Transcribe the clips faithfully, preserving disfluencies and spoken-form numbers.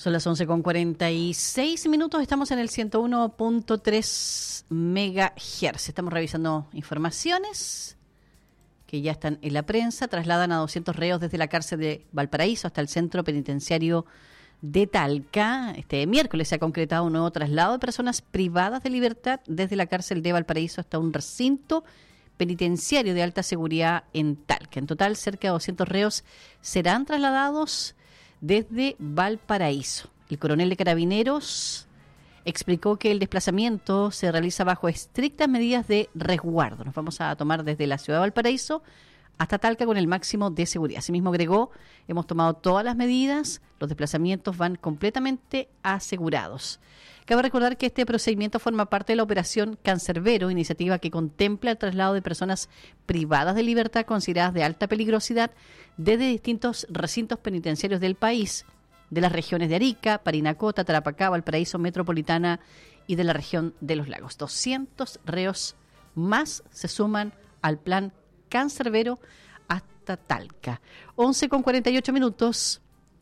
Son las once con cuarenta y seis minutos, estamos en el ciento uno punto tres megahertz. Estamos revisando informaciones que ya están en la prensa. Trasladan a doscientos reos desde la cárcel de Valparaíso hasta el centro penitenciario de Talca. Este miércoles se ha concretado un nuevo traslado de personas privadas de libertad desde la cárcel de Valparaíso hasta un recinto penitenciario de alta seguridad en Talca. En total, cerca de doscientos reos serán trasladados desde Valparaíso. El coronel de Carabineros explicó que el desplazamiento se realiza bajo estrictas medidas de resguardo. Nos vamos a tomar desde la ciudad de Valparaíso hasta Talca con el máximo de seguridad. Asimismo agregó, hemos tomado todas las medidas, los desplazamientos van completamente asegurados. Cabe recordar que este procedimiento forma parte de la operación Cancerbero, iniciativa que contempla el traslado de personas privadas de libertad consideradas de alta peligrosidad desde distintos recintos penitenciarios del país, de las regiones de Arica, Parinacota, Tarapacá, Valparaíso Metropolitana y de la región de los lagos. doscientos reos más se suman al plan Cancerbero hasta Talca. once con cuarenta y ocho minutos.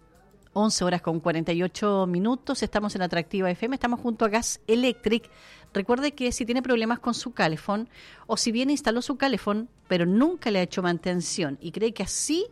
once horas con cuarenta y ocho minutos, estamos en Atractiva F M, estamos junto a Gas Electric. Recuerde que si tiene problemas con su calefón o si bien instaló su calefón pero nunca le ha hecho mantención y cree que así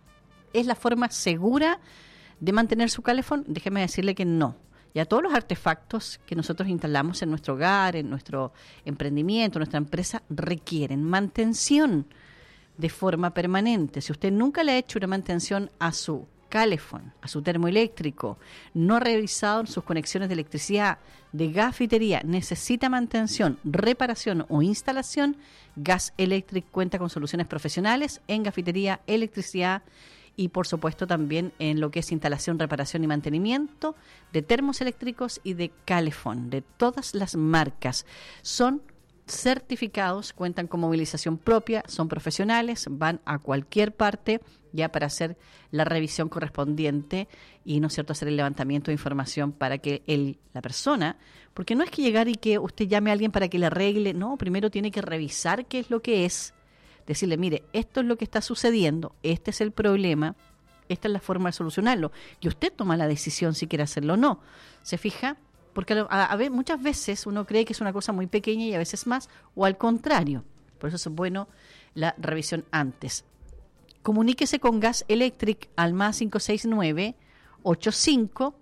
es la forma segura de mantener su calefón, déjeme decirle que no. Ya todos los artefactos que nosotros instalamos en nuestro hogar, en nuestro emprendimiento, en nuestra empresa, requieren mantención de forma permanente. Si usted nunca le ha hecho una mantención a su calefón, a su termoeléctrico, no ha revisado sus conexiones de electricidad, de gafitería, necesita mantención, reparación o instalación, Gas Electric cuenta con soluciones profesionales en gafitería, electricidad y por supuesto también en lo que es instalación, reparación y mantenimiento de termos eléctricos y de calefón, de todas las marcas. Son certificados, cuentan con movilización propia, son profesionales, van a cualquier parte ya para hacer la revisión correspondiente y, ¿no es cierto?, hacer el levantamiento de información para que el, la persona, porque no es que llegar y que usted llame a alguien para que le arregle, no, primero tiene que revisar qué es lo que es, decirle, mire, esto es lo que está sucediendo, este es el problema, esta es la forma de solucionarlo, y usted toma la decisión si quiere hacerlo o no. ¿Se fija? Porque a, a ver, muchas veces uno cree que es una cosa muy pequeña y a veces más, o al contrario. Por eso es bueno la revisión antes. Comuníquese con Gas Electric al más cinco seis nueve, ocho cinco,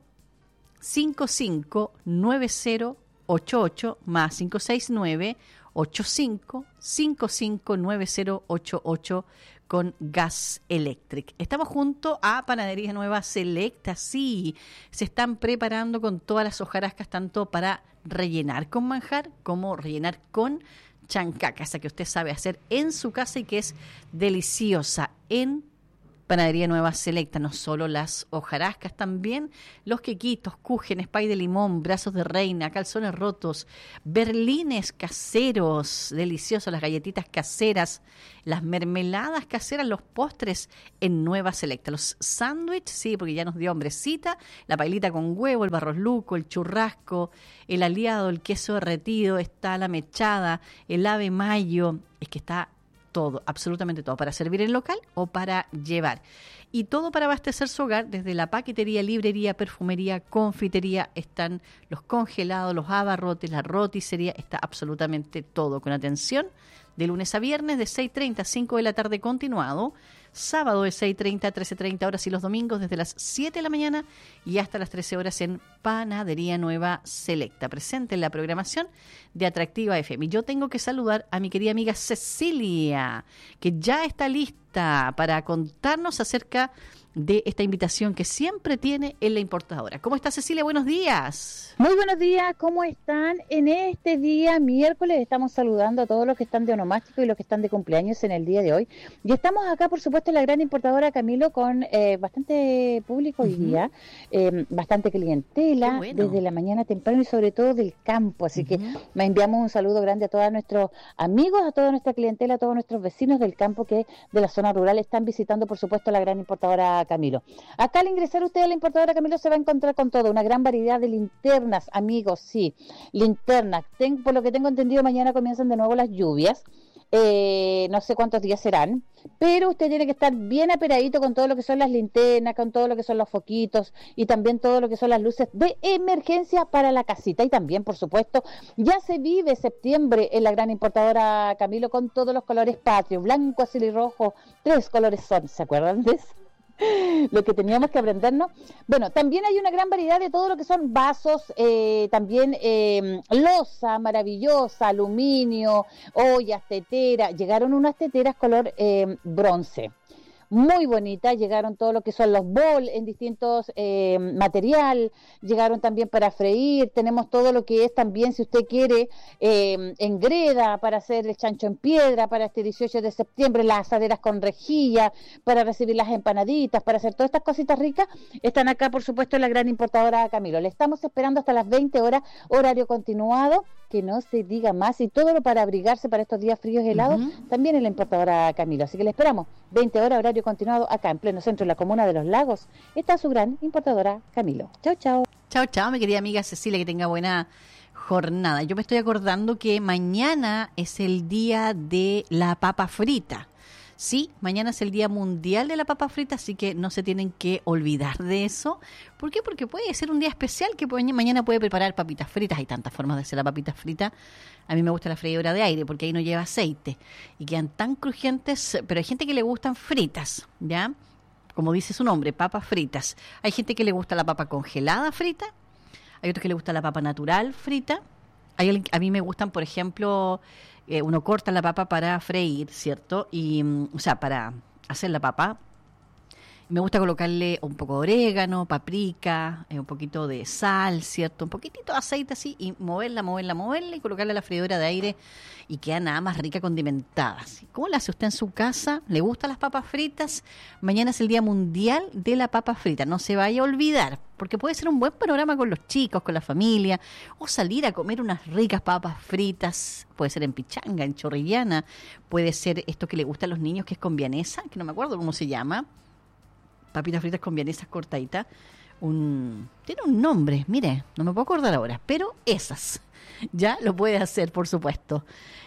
cinco cinco nueve cero ocho ocho, más cinco seis nueve, ocho cinco, cinco cinco nueve cero ocho ocho con Gas Electric. Estamos junto a Panadería Nueva Selecta, sí, se están preparando con todas las hojarascas, tanto para rellenar con manjar como rellenar con chancaca, esa que usted sabe hacer en su casa y que es deliciosa en Panadería Nueva Selecta. No solo las hojarascas, también los quequitos, cúgenes, pay de limón, brazos de reina, calzones rotos, berlines caseros, deliciosos, las galletitas caseras, las mermeladas caseras, los postres en Nueva Selecta, los sándwiches, sí, porque ya nos dio hombrecita, la pailita con huevo, el barros luco, el churrasco, el aliado, el queso derretido, está la mechada, el ave mayo, es que está todo, absolutamente todo, para servir en local o para llevar. Y todo para abastecer su hogar, desde la paquetería, librería, perfumería, confitería, están los congelados, los abarrotes, la roticería, está absolutamente todo, con atención de lunes a viernes de seis treinta a cinco de la tarde continuado, sábado de seis treinta a trece treinta horas y los domingos desde las siete de la mañana y hasta las trece horas en Panadería Nueva Selecta, presente en la programación de Atractiva F M. Y yo tengo que saludar a mi querida amiga Cecilia, que ya está lista para contarnos acerca de esta invitación que siempre tiene en la importadora. ¿Cómo está, Cecilia? Buenos días. Muy buenos días, ¿cómo están? En este día, miércoles, estamos saludando a todos los que están de onomástico y los que están de cumpleaños en el día de hoy. Y estamos acá, por supuesto, en la gran importadora Camilo, con eh, bastante público hoy uh-huh. día, eh, bastante clientela, bueno. Desde la mañana temprano y sobre todo del campo. Así uh-huh. que me enviamos un saludo grande a todos nuestros amigos, a toda nuestra clientela, a todos nuestros vecinos del campo que de la zona rural están visitando, por supuesto, la gran importadora Camilo. Acá al ingresar usted a la importadora Camilo se va a encontrar con todo, una gran variedad de linternas, amigos, sí, linternas. Ten, por lo que tengo entendido, mañana comienzan de nuevo las lluvias. eh, no sé cuántos días serán, pero usted tiene que estar bien aperadito con todo lo que son las linternas, con todo lo que son los foquitos y también todo lo que son las luces de emergencia para la casita. Y también, por supuesto, ya se vive septiembre en la gran importadora Camilo con todos los colores patrios, blanco, azul y rojo, tres colores son, ¿se acuerdan de eso? Lo que teníamos que aprendernos. Bueno, también hay una gran variedad de todo lo que son vasos, eh, también eh, loza maravillosa, aluminio, ollas, teteras. Llegaron unas teteras color eh, bronce, muy bonitas. Llegaron todo lo que son los bol en distintos eh, material, llegaron también para freír. Tenemos todo lo que es también, si usted quiere, eh, en greda para hacer el chancho en piedra para este dieciocho de septiembre, las asaderas con rejilla para recibir las empanaditas, para hacer todas estas cositas ricas. Están acá, por supuesto, en la gran importadora Camilo. Le estamos esperando hasta las veinte horas, horario continuado, que no se diga más, y todo lo para abrigarse para estos días fríos y helados, uh-huh. también en la importadora Camilo. Así que le esperamos, veinte horas, horario continuado, acá en pleno centro de la comuna de Los Lagos. Está su gran importadora Camilo. Chao, chao. Chao, chao, mi querida amiga Cecilia, que tenga buena jornada. Yo me estoy acordando que mañana es el día de la papa frita. Sí, mañana es el Día Mundial de la Papa Frita, así que no se tienen que olvidar de eso. ¿Por qué? Porque puede ser un día especial que mañana puede preparar papitas fritas. Hay tantas formas de hacer la papita frita. A mí me gusta la freidora de aire porque ahí no lleva aceite y quedan tan crujientes, pero hay gente que le gustan fritas, ¿ya? Como dice su nombre, papas fritas. Hay gente que le gusta la papa congelada frita, hay otros que le gusta la papa natural frita. Hay, a mí me gustan, por ejemplo... Eh, uno corta la papa para freír, ¿cierto? Y, o sea, para hacer la papa. Me gusta colocarle un poco de orégano, paprika, eh, un poquito de sal, ¿cierto? Un poquitito de aceite así y moverla, moverla, moverla y colocarla a la freidora de aire y queda nada más rica condimentada. ¿Cómo la hace usted en su casa? ¿Le gustan las papas fritas? Mañana es el Día Mundial de la Papa Frita. No se vaya a olvidar, porque puede ser un buen programa con los chicos, con la familia, o salir a comer unas ricas papas fritas. Puede ser en pichanga, en chorrillana, puede ser esto que le gusta a los niños, que es con vienesa, que no me acuerdo cómo se llama. Papitas fritas con vienesas cortaditas. Un, tiene un nombre, mire, no me puedo acordar ahora, pero esas ya lo puede hacer, por supuesto.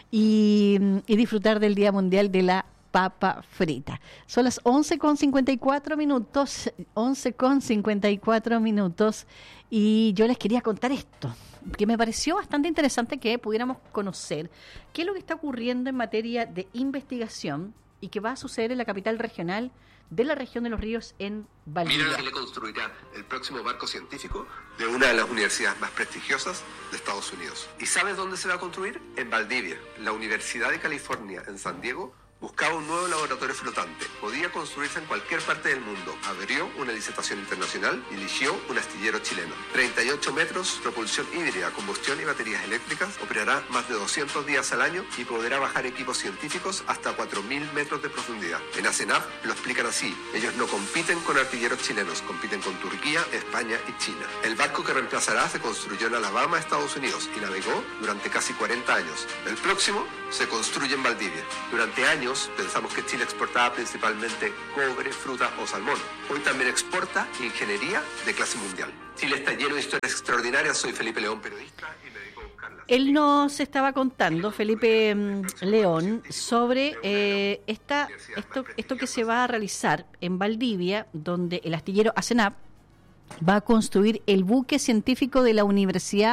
Y, y disfrutar del Día Mundial de la Papa Frita. Son las once con cincuenta y cuatro minutos, once con cincuenta y cuatro minutos, y yo les quería contar esto, que me pareció bastante interesante que pudiéramos conocer qué es lo que está ocurriendo en materia de investigación y que va a suceder en la capital regional de la región de los ríos en Valdivia. Mira que le construirá el próximo barco científico de una de las universidades más prestigiosas de Estados Unidos. ¿Y sabes dónde se va a construir? En Valdivia. La Universidad de California en San Diego buscaba un nuevo laboratorio flotante. Podía construirse en cualquier parte del mundo. Abrió una licitación internacional y eligió un astillero chileno. treinta y ocho metros, propulsión híbrida, combustión y baterías eléctricas. Operará más de doscientos días al año y podrá bajar equipos científicos hasta cuatro mil metros de profundidad. En ACENAP lo explican así. Ellos no compiten con artilleros chilenos, compiten con Turquía, España y China. El barco que reemplazará se construyó en Alabama, Estados Unidos, y navegó durante casi cuarenta años. El próximo se construye en Valdivia. Durante años pensamos que Chile exportaba principalmente cobre, fruta o salmón. Hoy también exporta ingeniería de clase mundial. Chile está lleno de historias extraordinarias. Soy Felipe León, periodista, y me dedico a buscarlas. Él nos estaba contando, Felipe León, sobre eh, esta, esto, esto que se va a realizar en Valdivia, donde el astillero ACENAP va a construir el buque científico de la Universidad